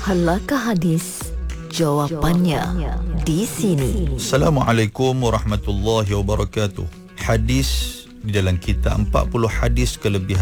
Halakah hadis? Jawapannya di sini. Assalamualaikum warahmatullahi wabarakatuh. Hadis di dalam kitab 40 hadis kelebihan